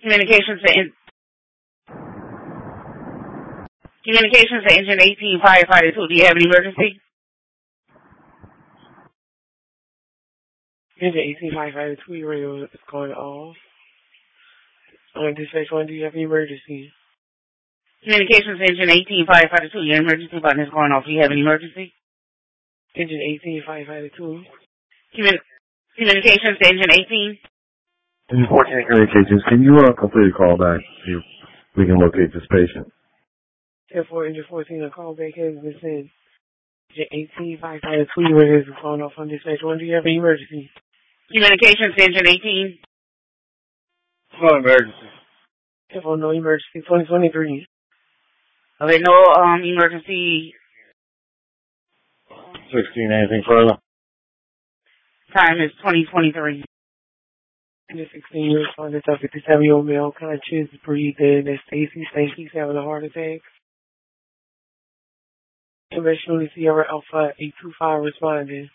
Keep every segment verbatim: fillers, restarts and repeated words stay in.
Communications to in- Communications to Engine eighteen, Firefighter two. Do you have an emergency? Engine eighteen, Firefighter two, your radio is going off. On dispatch one, do you have an emergency? Communications to Engine eighteen, Firefighter two. Your emergency button is going off. Do you have an emergency? Engine eighteen, Firefighter two. Commun- Communications to Engine eighteen. Engine fourteen, communications. Can you uh, complete a call back? See if we can locate this patient. Therefore, Engine fourteen, a call back has been sent. Engine eighteen, Firefighter two, your radio is going off on dispatch one. Do you have an emergency? Communications to Engine eighteen. No emergency. Therefore, no emergency. twenty twenty-three. Okay, no um emergency. sixteen, anything further? Time is twenty twenty-three. Engine sixteen, you responded to a fifty-seven-year-old male, conscious, breathing, and Stacy saying he's having a heart attack. Conventionally, Sierra Alpha eight two five responding.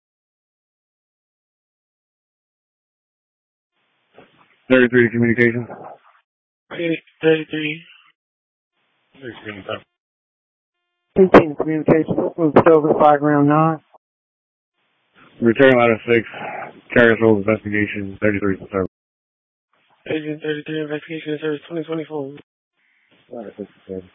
thirty-three, communication. thirty-three. sixteen, eighteen, communication. Move over five ground nine. return ladder six, carrier roll investigation, thirty-three to service. Agent thirty-three, investigation service twenty twenty-four. Ladder six to service.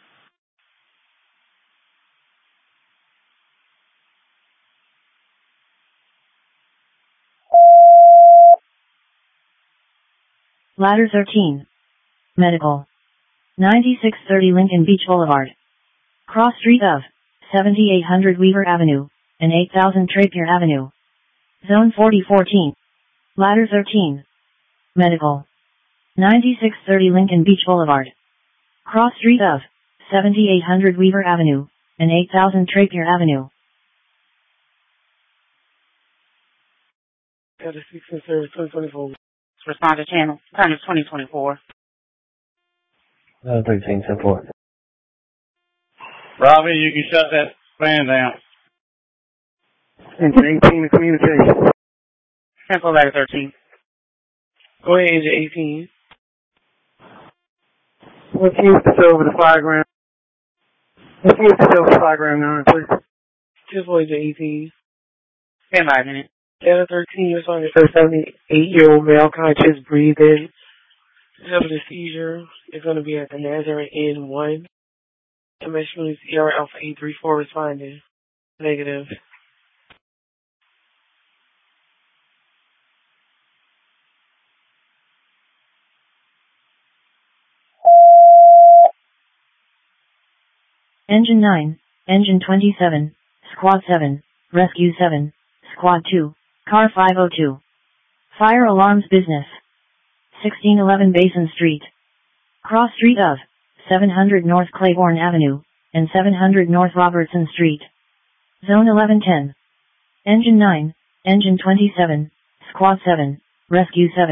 Ladder thirteen. Medical. ninety-six thirty Lincoln Beach Boulevard. Cross street of seventy-eight hundred Weaver Avenue and eight thousand Trapier Avenue. Zone forty fourteen. Ladder thirteen. Medical. ninety-six thirty Lincoln Beach Boulevard. Cross street of seventy-eight hundred Weaver Avenue and eight thousand Trapier Avenue. Ladder six in service twenty twenty-four. Respond to channel. Time is twenty twenty-four. Ladder thirteen, ten four. Robbie, you can shut that fan down. Engine eighteen, communication. Central Ladder thirteen. Go ahead, Engine eighteen. What's used to over the five gram? What's used to over the five gram nine, please? Just for Engine eighteen. Stand by a minute. Ladder thirteen, you're talking to a seventy-eight-year-old male, conscious, breathing. Having a seizure is going to be at the Nazareth N one. Conventionally, Sierra Alpha eight three four responding. Negative. Engine nine, Engine twenty-seven, Squad seven, Rescue seven, Squad two, Car five oh two. Fire alarms business. sixteen eleven Basin Street. Cross street of seven hundred North Claiborne Avenue and seven hundred North Robertson Street. Zone eleven ten. Engine nine, Engine twenty-seven, Squad seven, Rescue seven.